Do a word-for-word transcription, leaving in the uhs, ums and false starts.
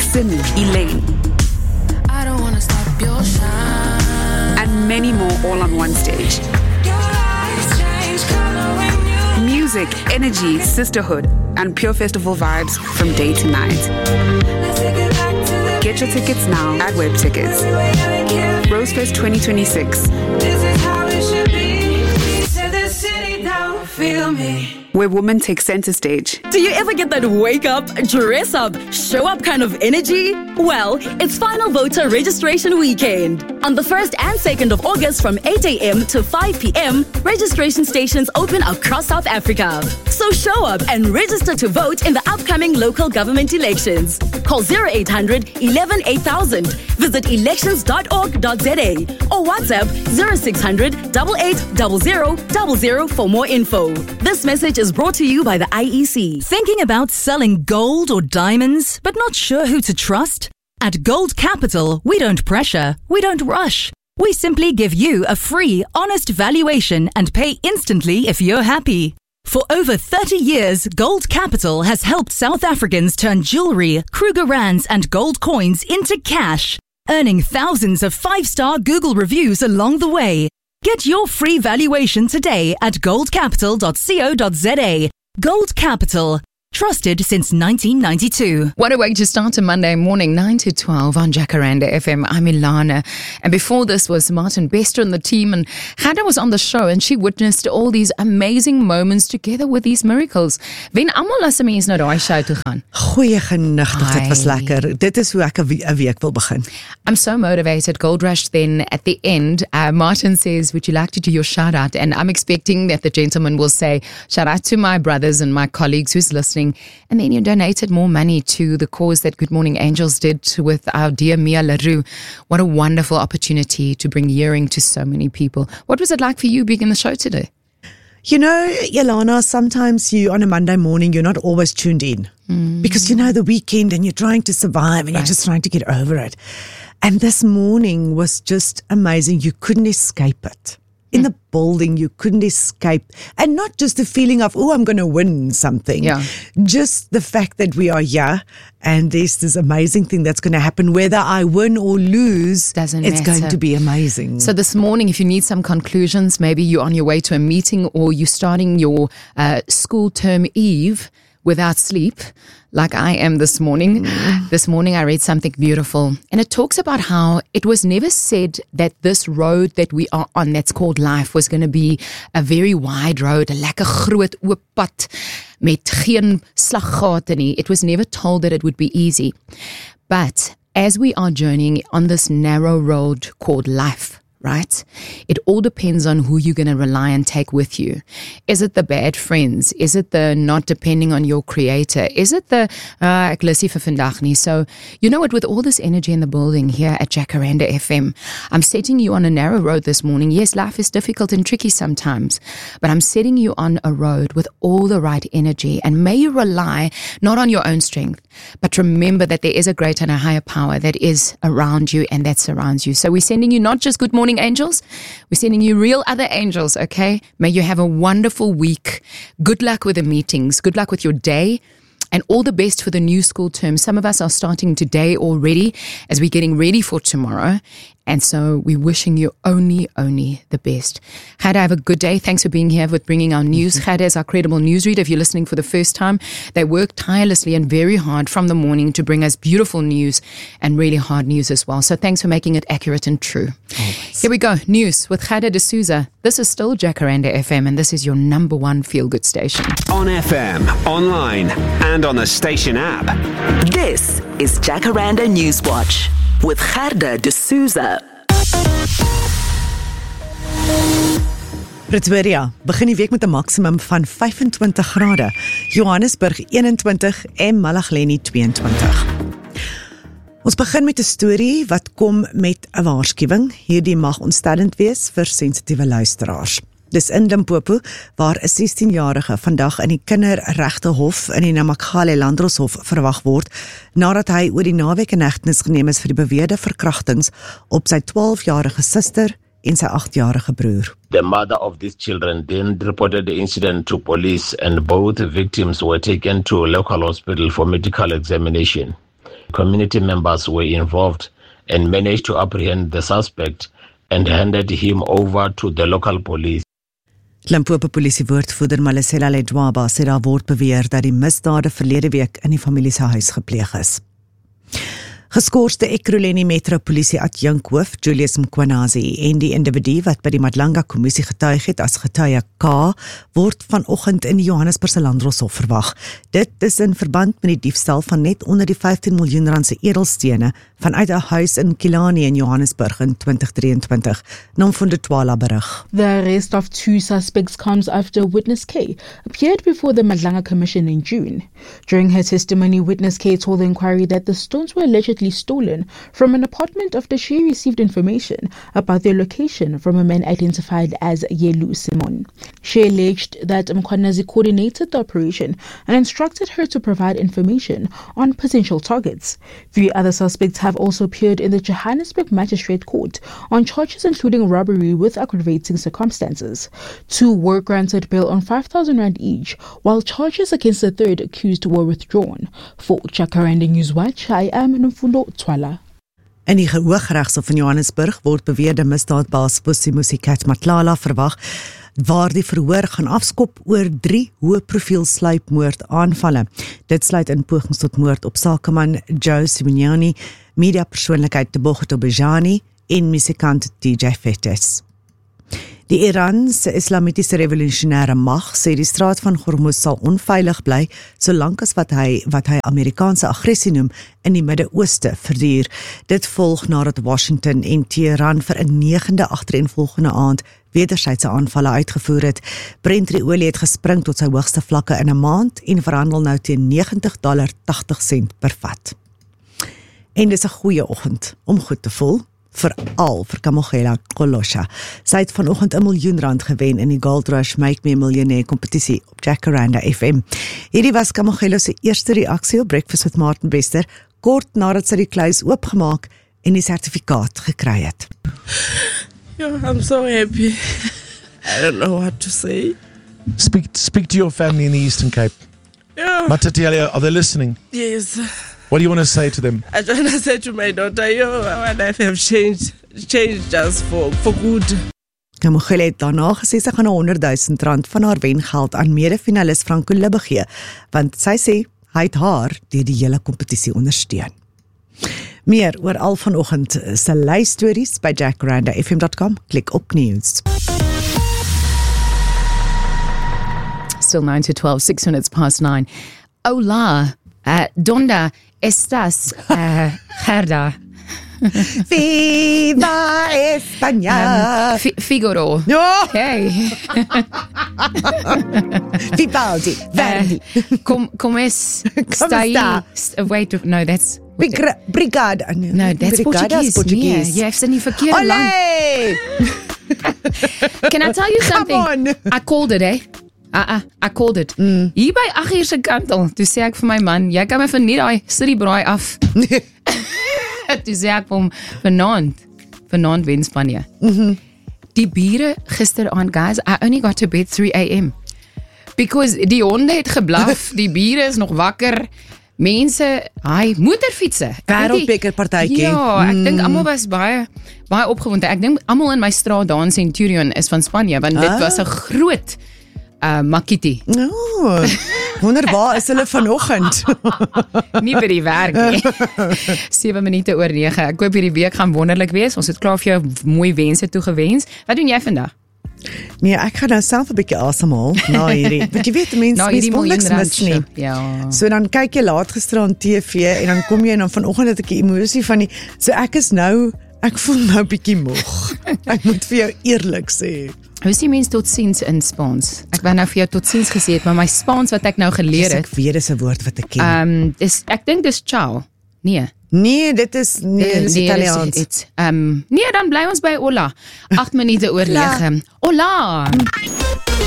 Simi, Elaine. I don't wanna stop your shine. And many more all on one stage. Your eyes change color when you Music, energy, sisterhood, and pure festival vibes from day to night. Let's take it back to the Get your tickets now at Web Tickets. Rosefest twenty twenty-six, This is how it should be. We said the city don't feel me. where women take center stage. Do you ever get that wake up, dress up, show up kind of energy? Well, it's Final Voter Registration Weekend. On the first and second of August from eight a.m. to five p.m, registration stations open across South Africa. So show up and register to vote in the upcoming local government elections. Call zero eight hundred eleven eight thousand, visit elections dot org dot za or WhatsApp zero six hundred eight eight zero zero zero zero for more info. This message is brought to you by the I E C. Thinking about selling gold or diamonds, but not sure who to trust? At Gold Capital, we don't pressure, we don't rush. We simply give you a free, honest valuation and pay instantly if you're happy. For over thirty years, Gold Capital has helped South Africans turn jewelry, Kruger Rands and gold coins into cash, earning thousands of five-star Google reviews along the way. Get your free valuation today at gold capital dot co dot za. Gold Capital. Trusted since nineteen ninety-two. What a way to start a Monday morning, nine to twelve on Jacaranda F M. I'm Ilana. And before this was Martin Bester and the team. And Gerda was on the show and she witnessed all these amazing moments together with these miracles. Wen almal as 'n mens na daai show toe gaan. Goeie genigtig, dit was Hi. lekker. Dit is hoe ek 'n wie- 'n week wil begin. I'm so motivated. Gold Rush then at the end, uh, Martin says, would you like to do your shout out? And I'm expecting that the gentleman will say, shout out to my brothers and my colleagues who's listening. And then you donated more money to the cause that Good Morning Angels did with our dear Mia LaRue. What a wonderful opportunity to bring hearing to so many people. What was it like for you being in the show today? You know, Yelana, sometimes you, on a Monday morning, you're not always tuned in. Mm. Because, you know, the weekend and you're trying to survive and right. you're just trying to get over it. And this morning was just amazing. You couldn't escape it. In the building, you couldn't escape. And not just the feeling of, oh, I'm going to win something. Yeah. Just the fact that we are here and there's this amazing thing that's going to happen. Whether I win or lose, Doesn't it's matter. going to be amazing. So this morning, if you need some conclusions, maybe you're on your way to a meeting or you're starting your uh, school term eve without sleep, like I am this morning. Mm. This morning I read something beautiful, and it talks about how it was never said that this road that we are on, that's called life, was going to be a very wide road, 'n lekker groot oop pad met geen slaggate nie. It was never told that it would be easy. But as we are journeying on this narrow road called life, right? It all depends on who you're going to rely and take with you. Is it the bad friends? Is it the not depending on your creator? Is it the, uh, ek lus nie vir vandag nie. So, you know what, with all this energy in the building here at Jacaranda F M, I'm setting you on a narrow road this morning. Yes, life is difficult and tricky sometimes, but I'm setting you on a road with all the right energy, and may you rely not on your own strength, but remember that there is a greater and a higher power that is around you and that surrounds you. So we're sending you not just good morning angels, we're sending you real other angels, okay? May you have a wonderful week. Good luck with the meetings. Good luck with your day. And all the best for the new school term. Some of us are starting today already as we're getting ready for tomorrow. And so we're wishing you only, only the best. Gerda, have a good day. Thanks for being here with bringing our news. Mm-hmm. Gerda is our credible newsreader. If you're listening for the first time, they work tirelessly and very hard from the morning to bring us beautiful news and really hard news as well. So thanks for making it accurate and true. Always. Here we go. News with Gerda de Souza. This is still Jacaranda F M, and this is your number one feel-good station. On F M, online, and on the station app. This is Jacaranda Newswatch with Gerda de Souza. Pretoria begin die week met 'n maksimum van vyfentwintig grade, Johannesburg eenentwintig en Malagleni tweeëntwintig. Ons begin met 'n storie wat kom met 'n waarskuwing. Hierdie mag ontstellend wees vir sensitiewe luisteraars. Dis in Limpopo, waar 'n sestienjarige vandag in die kinderregtehof in die Namakgale Landdroshof verwag word, nadat hy oor die naweek in hegtenis geneem is vir die beweerde verkrachtings op sy twaalfjarige suster en sy agtjarige broer. The mother of these children then reported the incident to police, and both victims were taken to a local hospital for medical examination. Community members were involved and managed to apprehend the suspect and handed him over to the local police. Limpopo polisiewoordvoerder Malesela Ledwaba sê daar word beweer dat die misdade verlede week in die familie se huis gepleeg is. Geskorste Ekurhuleni Metropolisie adjunkhoof Julius Mkwanazi en die individu wat by die Madlanga kommissie getuig het as getuie K word vanoggend in die Johannesburgse Landdroshof verwag. Dit is in verband met die diefstal van net onder die vyftien miljoen rand se edelstene vanuit 'n huis in Kilani in Johannesburg in twintig drieëntwintig. Nomfundo Twala berig. The arrest of two suspects comes after witness K appeared before the Madlanga Commission in June. During her testimony, witness K told the inquiry that the stones were allegedly stolen from an apartment after she received information about their location from a man identified as Yelu Simon. She alleged that Mkwanazi coordinated the operation and instructed her to provide information on potential targets. Three other suspects have also appeared in the Johannesburg Magistrate Court on charges including robbery with aggravating circumstances. Two were granted bail on five thousand rand each, while charges against the third accused were withdrawn. For Jacaranda Newswatch, I am Nomfundo Twala. In die Hooggeregshof in Johannesburg word beweerde misdaadbaas Pusimusi Kat Matlala verwag, waar die verhoor gaan afskop oor drie hoë profiel sluipmoord aanvalle. Dit sluit in pogings tot moord op sakeman Joe Siminyani, mediapersoonlikheid Tebogo Tobejani en musikant D J Fettes. Die Iranse Islamitiese revolusionêre mag sê die straat van Hormuz sal onveilig bly solank as wat hy wat hy Amerikaanse aggressie noem in die Midde-Ooste verduur. Dit volg nadat Washington en Teheran vir 'n negende agtereenvolgende aand wederwysige aanvalle uitgevoer het. Brent olie het gespring tot sy hoogste vlakke in 'n maand en verhandel nou teen negentig dollar tagtig sent per vat. En dis 'n goeie oggend om goed te voel. Veral vir Kamogela Kolosha. Sy het vanoggend 'n miljoen rand gewen in die Gold Rush Make Me a Millionaire kompetisie op Jacaranda F M. Hierdie was Kamogela se eerste reaksie op Breakfast with Martin Bester, kort nadat sy die kluis oopgemaak en die sertifikaat gekry het. Yeah, I'm so happy. I don't know what to say. Speak speak to your family in the Eastern Cape. Yeah. Matatiele, are they listening? Yes. What do you want to say to them? I want to say to my daughter, yo, my life have changed, changed just for, for good. Kamogela het daarna gesê sy gaan honderdduisend rand van haar wengeld aan mede-finalis Franco Libbe gee, want sy sê hy het haar deur die hele kompetisie ondersteun. Meer oor al vanoggend se lysstories by jacaranda f m dot com. Klik op nuus. Still nine to twelve, six minutes past nine. Hola, uh, donde estás, uh, Gerda? Viva España! Um, F- Figaro. No! Hey. Vivaldi. Verdi. Uh, com, como es? Está ahí? St- wait, no, that's... Brigra- Brigada. No, that's Portuguese. Portuguese. Yeah, jy het in die verkeerde land. Can I tell you something? Come on. I called it, eh? Uh-uh, I called it. Mm. Hier by agt uur se kant al, toe sê ek vir my man, jy kan my van nie daai siriebraai af. Toe sê ek vir hom, vanaand, vanaand wen Spanje. Mm-hmm. Die bure gisteraand, guys, I only got to bed three a m Because die honde het geblaf, die bure is nog wakker, mense, hy, motorfietsse. Wêreldbeker partytjie. Ja, ek mm. dink almal was baie, baie opgewonde. Ek dink almal in my straat daar in Centurion is van Spanje, want dit ah. was 'n groot Uh, Makiti. Oh, wonder waar is hulle vanoggend? Nie by die werk nie. sewe minute oor nege. Ek hoop hierdie week gaan wonderlik wees. Ons het klaar vir jou mooi wense toegewens. Wat doen jy vandag? Nee, ek gaan nou self 'n bietjie asemhaal na hierdie. Want jy weet mense, nou, mense wil niks mis nie. Ja. So dan kyk jy laat gisteraan T V en dan kom jy en dan vanoggend het ek 'n emosie van die so ek is nou ek voel nou bietjie moeg. Ek moet vir jou eerlik sê. Hoe sê mens tot ziens in Spaans? Ek wou nou vir jou tot ziens gesê het, maar my Spaans wat ek nou geleer het, ek weet dis 'n woord wat ek ken. Um, dis, ek dink dis ciao. Nee. Nee, dit is nee, dit is nee, Italiaans. Dit, um, nee, dan bly ons by hola. agt minute oor nege. Hola.